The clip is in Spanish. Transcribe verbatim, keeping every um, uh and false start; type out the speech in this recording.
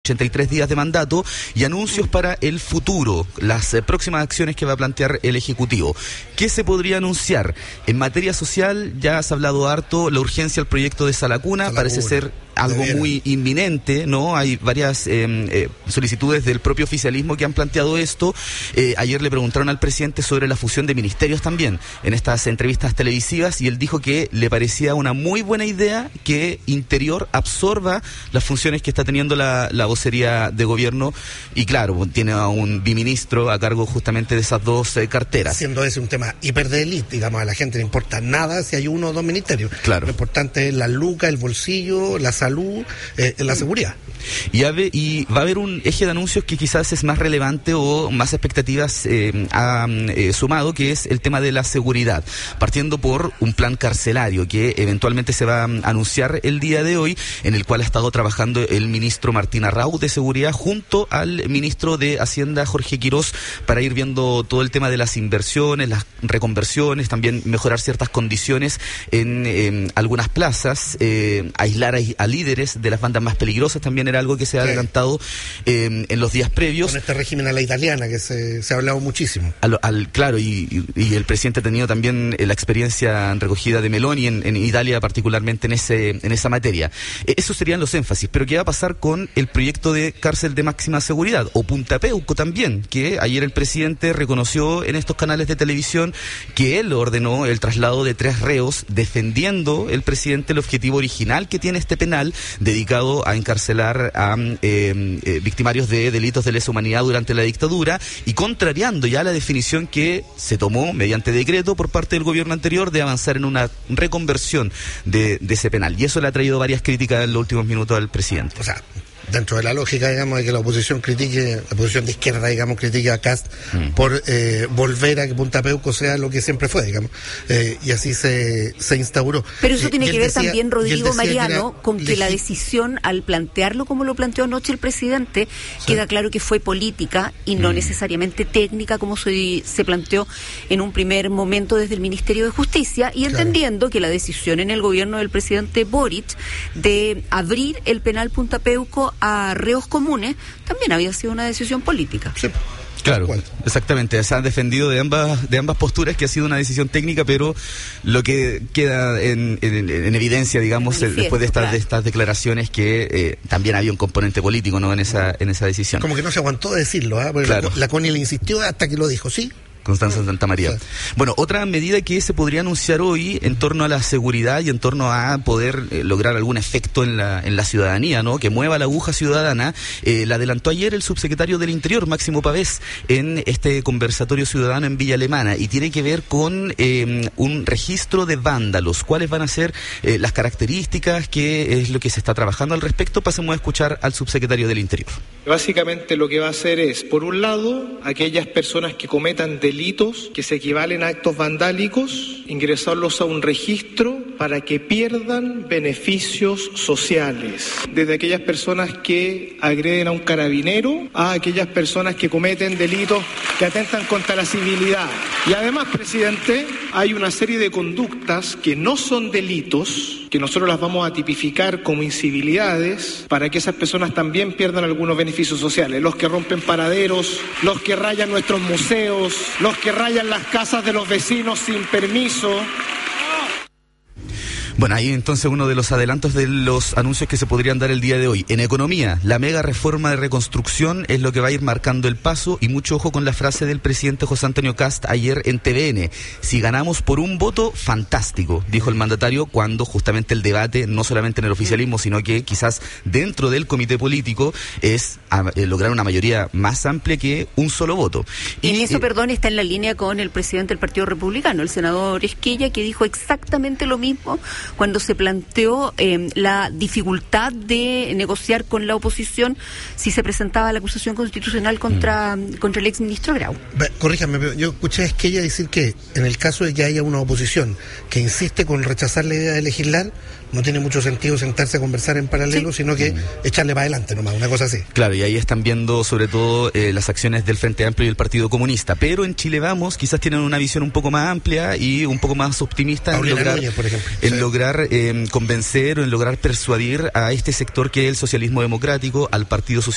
ochenta y tres días de mandato y anuncios para el futuro, las eh, próximas acciones que va a plantear el Ejecutivo. ¿Qué se podría anunciar? En materia social ya has hablado harto, la urgencia al proyecto de Sala Cuna, Sala parece Cuna. ser algo muy inminente, ¿no? Hay varias eh, eh, solicitudes del propio oficialismo que han planteado esto. Eh, ayer le preguntaron al presidente sobre la fusión de ministerios también en estas entrevistas televisivas y él dijo que le parecía una muy buena idea que Interior absorba las funciones que está teniendo la, la vocería de gobierno y claro, tiene a un biministro a cargo justamente de esas dos eh, carteras. Siendo ese un tema hiper de élite, digamos, a la gente no importa nada si hay uno o dos ministerios. Claro. Lo importante es la luca, el bolsillo, la salud, eh, la seguridad. Y, ave, y va a haber un eje de anuncios que quizás es más relevante o más expectativas eh, ha eh, sumado, que es el tema de la seguridad, partiendo por un plan carcelario que eventualmente se va a anunciar el día de hoy, en el cual ha estado trabajando el ministro Martín Arrau de Seguridad junto al ministro de Hacienda Jorge Quirós para ir viendo todo el tema de las inversiones, las reconversiones, también mejorar ciertas condiciones en eh, algunas plazas, eh, aislar a, a líderes de las bandas más peligrosas también era algo que se ha sí. adelantado eh, en los días previos. Con este régimen a la italiana que se, se ha hablado muchísimo. Al, al, claro, y, y el presidente ha tenido también la experiencia recogida de Meloni en, en Italia, particularmente en ese en esa materia. Eh, esos serían los énfasis, pero ¿qué va a pasar con el proyecto de cárcel de máxima seguridad? O Punta Peuco también, que ayer el presidente reconoció en estos canales de televisión que él ordenó el traslado de tres reos, defendiendo el presidente el objetivo original que tiene este penal, dedicado a encarcelar a eh, eh, victimarios de delitos de lesa humanidad durante la dictadura y contrariando ya la definición que se tomó mediante decreto por parte del gobierno anterior de avanzar en una reconversión de, de ese penal. Y eso le ha traído varias críticas en los últimos minutos al presidente. O sea, dentro de la lógica, digamos, de que la oposición critique, la oposición de izquierda, digamos, critique a Kast mm. por eh, volver a que Punta Peuco sea lo que siempre fue, digamos, eh, y así se, se instauró. Pero eso eh, tiene que ver decía, también, Rodrigo Mariano, que con que legi- la decisión, al plantearlo como lo planteó anoche el presidente, sí. queda claro que fue política y no mm. necesariamente técnica, como se, se planteó en un primer momento desde el Ministerio de Justicia, y entendiendo claro. que la decisión en el gobierno del presidente Boric de abrir el penal Punta Peuco a reos comunes también había sido una decisión política. Sí. Claro, exactamente. Se han defendido de ambas de ambas posturas que ha sido una decisión técnica, pero lo que queda en, en, en evidencia, digamos, después de estas claro. de estas declaraciones que eh, también había un componente político, ¿no? En esa en esa decisión. Como que no se aguantó de decirlo, ¿eh? Porque claro. la, la Connie le insistió hasta que lo dijo, ¿sí? Constanza Santa María. Sí. Bueno, otra medida que se podría anunciar hoy en torno a la seguridad y en torno a poder eh, lograr algún efecto en la en la ciudadanía, ¿no? Que mueva la aguja ciudadana, eh, la adelantó ayer el subsecretario del Interior, Máximo Pavés, en este conversatorio ciudadano en Villa Alemana, y tiene que ver con eh, un registro de vándalos. ¿Cuáles van a ser eh, las características? ¿Qué es lo que se está trabajando al respecto? Pasemos a escuchar al subsecretario del Interior. Básicamente lo que va a hacer es, por un lado, aquellas personas que cometan delitos delitos que se equivalen a actos vandálicos, ingresarlos a un registro para que pierdan beneficios sociales, desde aquellas personas que agreden a un carabinero a aquellas personas que cometen delitos que atentan contra la civilidad. Y además, presidente, hay una serie de conductas que no son delitos, que nosotros las vamos a tipificar como incivilidades para que esas personas también pierdan algunos beneficios sociales. Los que rompen paraderos, los que rayan nuestros museos, los que rayan las casas de los vecinos sin permiso. Bueno, ahí entonces uno de los adelantos de los anuncios que se podrían dar el día de hoy. En economía, la mega reforma de reconstrucción es lo que va a ir marcando el paso, y mucho ojo con la frase del presidente José Antonio Kast ayer en T V N. Si ganamos por un voto, fantástico, dijo el mandatario, cuando justamente el debate, no solamente en el oficialismo, sino que quizás dentro del comité político, es a, eh, lograr una mayoría más amplia que un solo voto. Y, y en eso, eh, perdón, está en la línea con el presidente del Partido Republicano, el senador Esquella, que dijo exactamente lo mismo cuando se planteó eh, la dificultad de negociar con la oposición si se presentaba la acusación constitucional contra, mm. contra el exministro Grau. Corríjame, pero yo escuché a Esquella decir que en el caso de que haya una oposición que insiste con rechazar la idea de legislar, no tiene mucho sentido sentarse a conversar en paralelo, sí. sino que mm. echarle para adelante nomás, una cosa así. Claro, y ahí están viendo sobre todo eh, las acciones del Frente Amplio y el Partido Comunista, pero en Chile Vamos quizás tienen una visión un poco más amplia y un poco más optimista en Paulina lograr, Núñez, por ejemplo. en sí. lograr eh, convencer o en lograr persuadir a este sector que es el socialismo democrático, al Partido Socialista